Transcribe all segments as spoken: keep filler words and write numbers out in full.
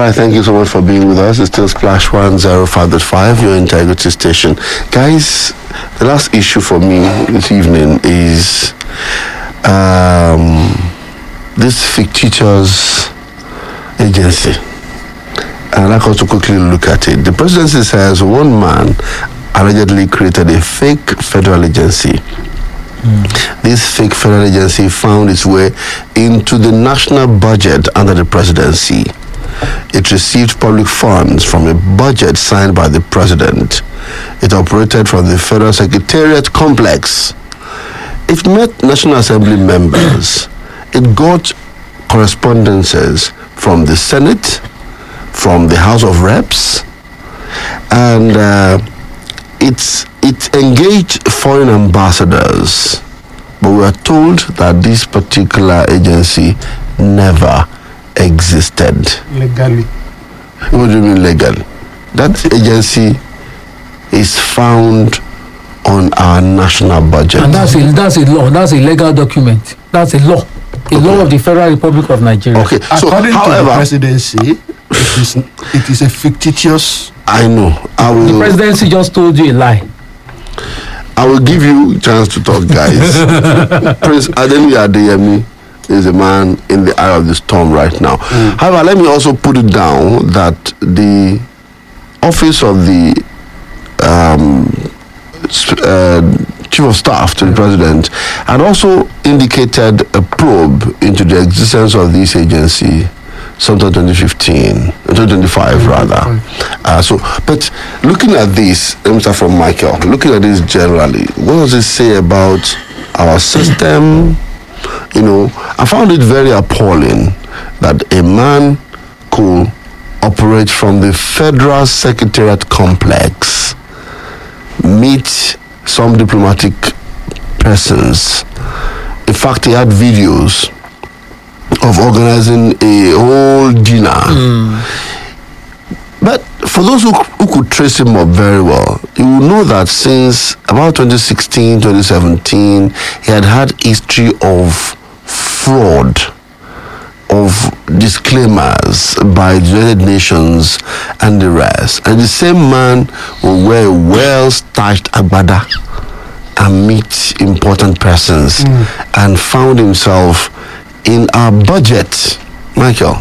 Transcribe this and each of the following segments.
right, thank you so much for being with us. It's still Splash one oh five point five, your integrity station. Guys, the last issue for me this evening is um, this fictitious agency. And I'd like us to quickly look at it. The presidency says one man allegedly created a fake federal agency. Mm. This fake federal agency found its way into the national budget under the presidency. It received public funds from a budget signed by the president. It operated from the Federal Secretariat complex. It met National Assembly members. It got correspondences from the Senate, from the House of Reps, and uh, it's, it engaged foreign ambassadors. But we are told that this particular agency never existed. Legally. What do you mean legal? That agency is found on our national budget. And that's a, that's a law. That's a legal document. That's a law. A Okay. law of the Federal Republic of Nigeria. Okay, so According however, to the presidency, it is, it is a fictitious. I know. I The will. presidency just told you a lie. I will give you a chance to talk, guys. Prince Adeni Adeyemi is a man in the eye of the storm right now. Mm. However, let me also put it down that the office of the um, uh, chief of staff to the president had also indicated a probe into the existence of this agency sometime twenty fifteen, twenty twenty-five rather. Uh, so, but looking at this, let me start from Michael. Looking at this generally, what does it say about our system? You know, I found it very appalling that a man could operate from the Federal Secretariat complex, meet some diplomatic persons. In fact, he had videos of organizing a whole dinner. Mm. But for those who, who could trace him up very well, you will know that since about twenty sixteen, twenty seventeen, he had had history of fraud, of disclaimers by the United Nations and the rest. And the same man will wear a well-starched agbada and meet important persons mm. and found himself in our budget. Michael.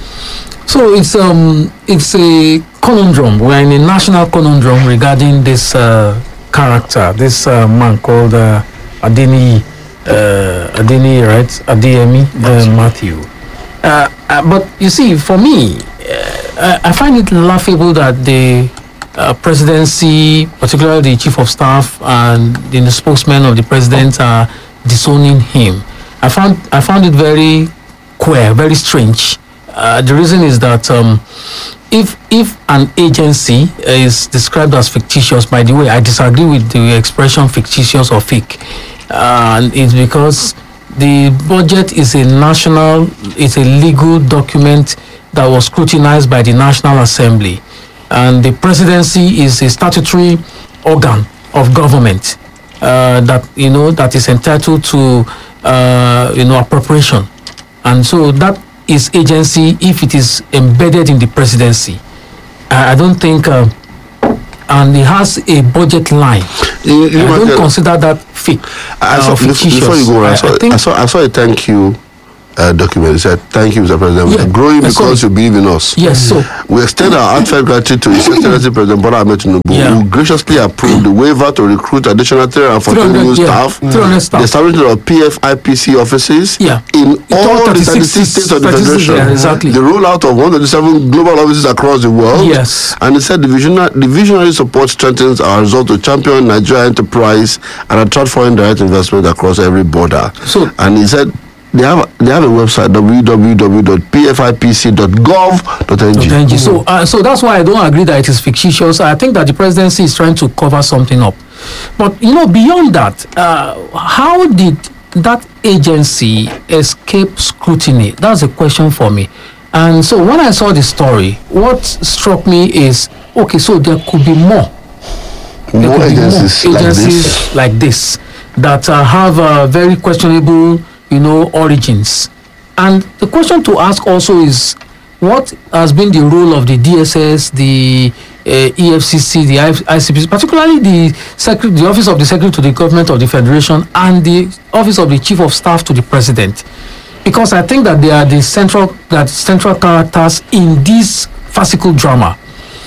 So it's um it's a conundrum. We're in a national conundrum regarding this uh, character, this uh, man called uh, Adeni uh, Adeni, right? Adeyemi uh, Matthew. Uh, uh, but you see, for me, uh, I find it laughable that the uh, presidency, particularly the chief of staff and the spokesman of the president, are disowning him. I found I found it very queer, very strange. Uh, the reason is that um, if if an agency is described as fictitious, by the way, I disagree with the expression fictitious or fake, uh, and it's because the budget is a national, it's a legal document that was scrutinized by the National Assembly, and the presidency is a statutory organ of government uh, that you know that is entitled to uh, you know appropriation, and so that is agency if it is embedded in the presidency. I, I don't think, uh, and it has a budget line. You, you I don't Michael, consider that fake. I saw, uh, fictitious. Before you go, I, I, saw, I, think, I saw I saw a thank you uh, document. It said, "Thank you, Mister President. Yeah, We're growing I because you believe in us." Yes, so We extend our heartfelt gratitude to His Excellency President Bola Ahmed Tinubu, Yeah. who graciously approved the waiver to recruit additional three hundred forty new yeah, staff, three hundred staff. the establishment of P F I P C offices Yeah. in all the thirty-six thirty-six states of the thirty-six, Federation, yeah, exactly. the rollout of one hundred thirty-seven global offices across the world. Yes. And he said the visionary, the visionary support strengthens our resolve to champion Nigeria enterprise and attract foreign direct investment across every border. So- and he said they have they have a website, w w w dot p f i p c dot gov dot n g. N G. So, uh, so that's why I don't agree that it is fictitious. I think that the presidency is trying to cover something up. But you know, beyond that, uh, how did that agency escape scrutiny? That's a question for me. And so, when I saw the story, what struck me is okay. So there could be more. There More could be agencies, more like agencies this. like this that uh, have uh, very questionable, you know, origins. And the question to ask also is, what has been the role of the D S S, the uh, E F C C, the I C P C, particularly the secretary, the Office of the Secretary to the Government of the Federation, and the Office of the Chief of Staff to the President, because I think that they are the central that central characters in this farcical drama.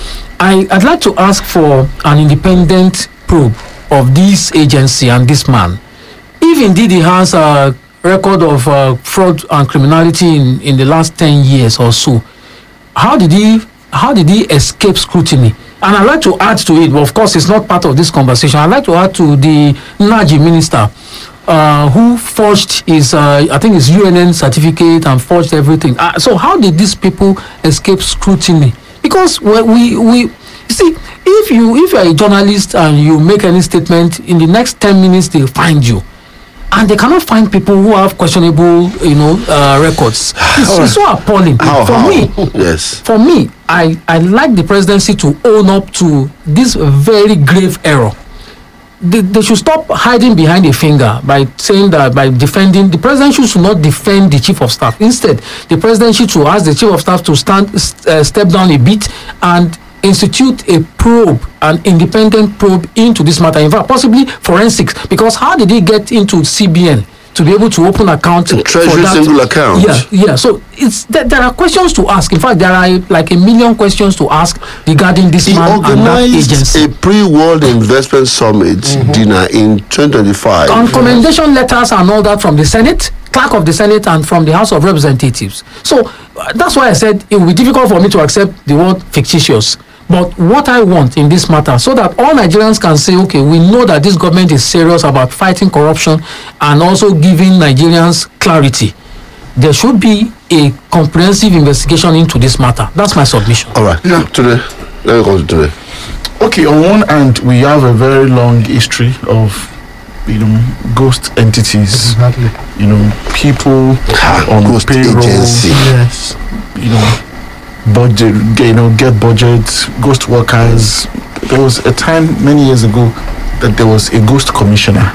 I, I'd like to ask for an independent probe of this agency and this man. If indeed he has a record of uh, fraud and criminality in, in the last ten years or so, how did he how did he escape scrutiny? And I'd like to add to it, but of course it's not part of this conversation, I'd like to add to the Naji minister uh, who forged his, uh, I think his U N N certificate and forged everything. Uh, so how did these people escape scrutiny? Because we, we, we you see, if you if you are a journalist and you make any statement, in the next ten minutes they'll find you, and they cannot find people who have questionable, you know, uh, records. It's, it's so appalling. How, for how? me, Yes. for me, I I like the presidency to own up to this very grave error. They, they should stop hiding behind a finger by saying that, by defending the presidency should not defend the chief of staff. Instead, the presidency should ask the chief of staff to stand uh, step down a bit and institute a probe, an independent probe into this matter. In fact, possibly forensics, because how did he get into C B N to be able to open account A treasury for that? single account. Yeah, yeah. So it's there, there are questions to ask. In fact, there are like a million questions to ask regarding this He man and that organized agency. a pre-World Investment Summit dinner in twenty twenty-five. On commendation letters and all that from the Senate, clerk of the Senate, and from the House of Representatives. So uh, that's why I said it will be difficult for me to accept the word fictitious. But what I want in this matter, so that all Nigerians can say, okay, we know that this government is serious about fighting corruption and also giving Nigerians clarity, there should be a comprehensive investigation into this matter. That's my submission. All right. Yeah. Today, let me come to today. Okay, on one hand, we have a very long history of, you know, ghost entities. Exactly. You know, people on Ghost payroll. agency. Yes. You know, budget. You know, get budgets. Ghost workers. There was a time many years ago that there was a ghost commissioner.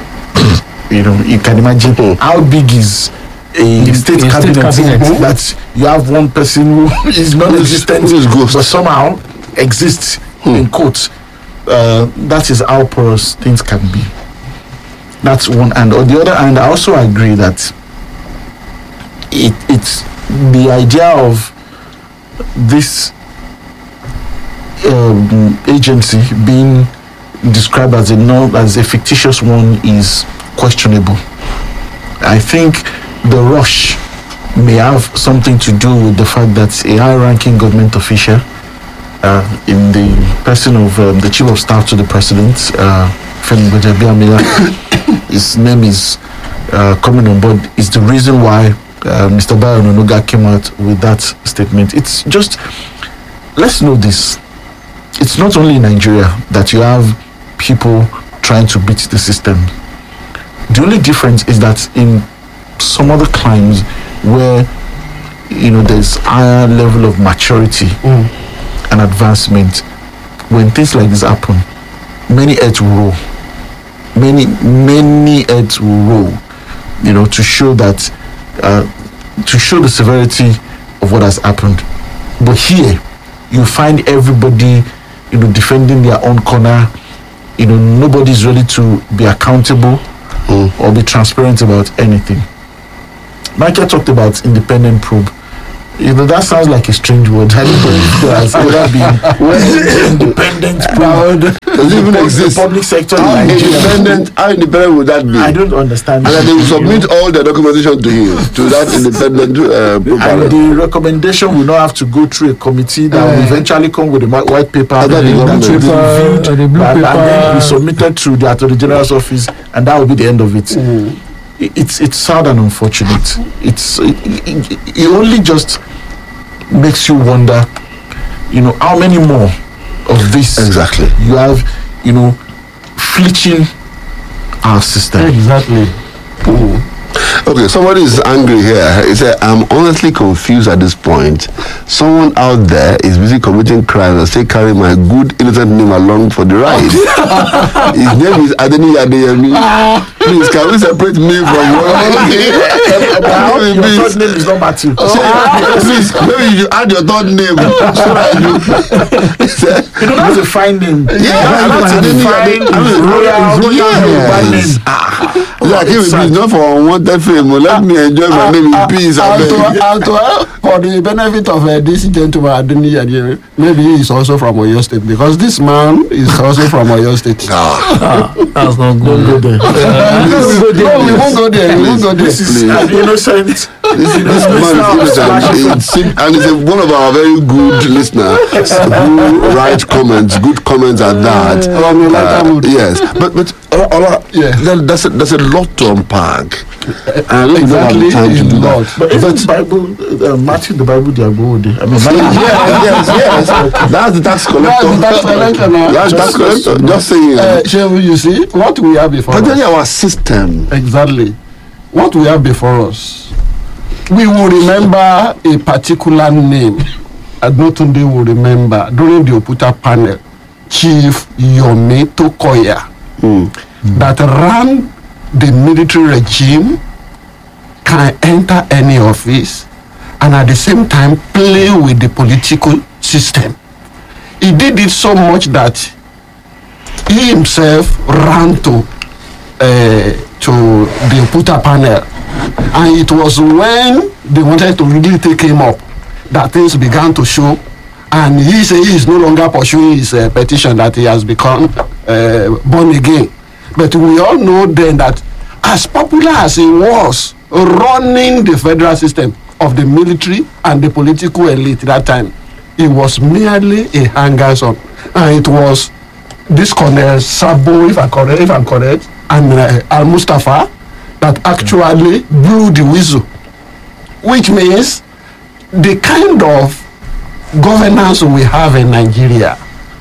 You know, you can imagine how big is a The- state a state cabinet, cabinet. that you have one person who is non-existent, who is ghost? but somehow exists in quotes. Uh, that is how porous things can be. That's one. And on the other hand, I also agree that it it's the idea of this um, agency being described as a non as a fictitious one is questionable. I think the rush may have something to do with the fact that a high-ranking government official, uh, in the person of um, the chief of staff to the president, uh, Femi Gbajabiamila, his name is uh, coming on board, is the reason why uh, Mister Bayo Ononuga came out with that statement. It's just, let's know this. It's not only in Nigeria that you have people trying to beat the system. The only difference is that in some other climes where, you know, there's higher level of maturity Mm. and advancement, when things like this happen, many heads will roll. Many, many heads will roll, you know, to show that, uh, to show the severity of what has happened. But here, you find everybody, you know, defending their own corner. You know, nobody's ready to be accountable Mm. or be transparent about anything. Michael talked about independent probe. You know, that sounds like a strange word. I don't know if there has ever been independent probe. Does it even The exist? public sector How in Nigeria. independent, how independent would that be? I don't understand. And then they will You know, submit all the documentation to him, to that independent uh, and provider. the recommendation will not have to go through a committee that will Uh, eventually come with a white white paper Other that the will government. be Paper, reviewed uh, the blue and, and then paper. be submitted to the Attorney General's office, and that will be the end of it. I- It's it's sad and unfortunate. It's it, it, it only just makes you wonder, you know, how many more of this Exactly. you have, you know, fleeching our system. Exactly. Okay, somebody is angry here. He said, I'm honestly confused at this point. Someone out there is busy committing crimes and still carrying my good, innocent name along for the ride. His name is Adeni Adeyemi. Please, can we separate me from royalty? Your third name is not Matthew. Please, maybe you add your third name. So that you, he said, You know, that's a fine name. yeah, that's a Adeni fine Adeyemi. royal, royal Yoruba Yes. name. Ah, like, if it is not for unwanted fame, let me enjoy my name in peace. I And to, beg. and to help for the benefit of uh, this gentleman, Adeni Adeyemi, maybe he is also from Oyo State because this man is also from Oyo State. Ah, That's not good. Go there. No, we won't go there. We won't go there. This is an innocent. this, this man is innocent. It's, and he's a, one of our very good listeners who write comments, good comments at that. Oh, I'm in like that mood. Yes, but but Ola, Ola, Yeah. that, that's a, that's a lot to unpack. And I don't Exactly, have the time to a do lot. that. But isn't the Bible, uh, Matthew, the Bible, they are good. I mean, Matthew, yes, yes, yes. That's the tax collector. That's the tax collector now. That's the tax Just- collector. Just saying. Uh, shall you see what we have before but us? then our system. Exactly. What we have before us. We will remember a particular name. Adnotunde will remember during the Oputa panel, Chief Yomi Tokoya, that ran the military regime, can enter any office, and at the same time play with the political system. He did it so much that he himself ran to uh, to the Oputa panel, and it was when they wanted to really take him up that things began to show, and he said he is no longer pursuing his uh, petition, that he has become uh, born again. But we all know then that as popular as he was running the federal system of the military and the political elite that time, it was merely a hangers-on, and it was this Colonel Sabo, if I'm correct, if I'm correct, and uh, Al Mustafa that actually blew the whistle, which means the kind of governance we have in Nigeria,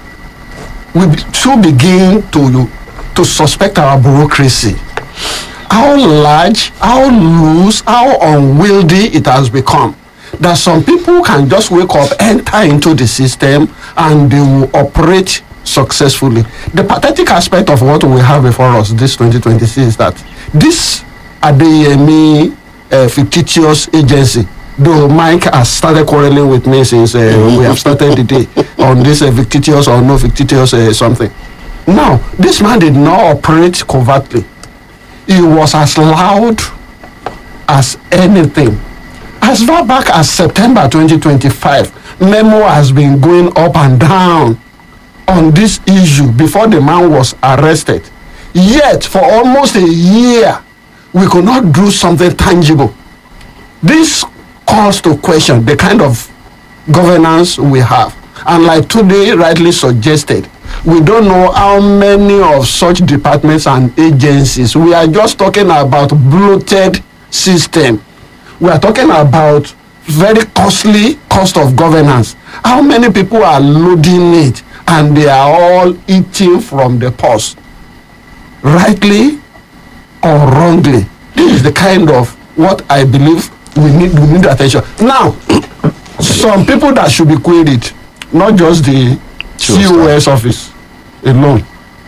we be- should begin to to suspect our bureaucracy. How large, how loose, how unwieldy it has become. That some people can just wake up, enter into the system, and they will operate successfully. The pathetic aspect of what we have before us this twenty twenty-six is that this Adeyemi uh, fictitious agency, though Mike has started quarreling with me since uh, we have started the day on this uh, fictitious or no fictitious uh, something. Now, this man did not operate covertly. He was as loud as anything. As far back as September twenty twenty-five, memo has been going up and down on this issue before the man was arrested. Yet, for almost a year, we could not do something tangible. This calls to question the kind of governance we have. And like today rightly suggested, we don't know how many of such departments and agencies. We are just talking about bloated system. We are talking about very costly cost of governance. How many people are loading it and they are all eating from the purse, rightly or wrongly? This is the kind of what I believe we need we need attention. Now, some people that should be queried, not just the Sure, C O S office alone,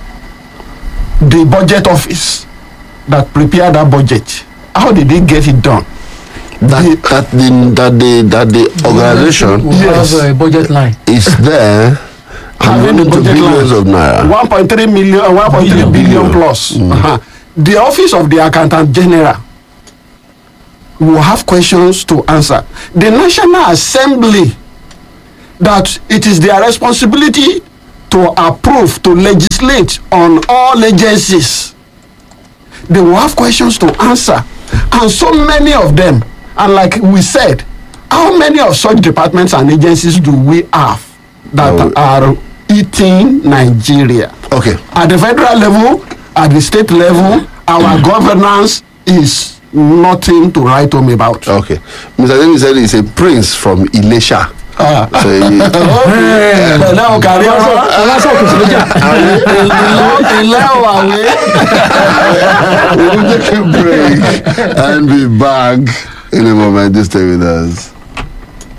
the budget office that prepared that budget. How did they get it done? That that the that the that the organization We Yes. have a budget line. is there and Having running the to budget billions line. of naira. one point three million, uh, one point three Billion. billion plus. Uh-huh. The office of the accountant general will have questions to answer. The National Assembly, that it is their responsibility to approve, to legislate on all agencies. They will have questions to answer. And so many of them, and like we said, how many of such departments and agencies do we have that No. are eating Nigeria? Okay. At the federal level, at the state level, our governance is nothing to write home about. Okay. Mister David said he's a prince from Ilesha. Ah. So he, Ẹ̀lẹ́ o kárí ọ̀rọ̀. ọlásọ kùtù lójà. Ẹ̀lẹ́ o àwẹ̀. we'll take a break and be back in a moment. Just stay with us.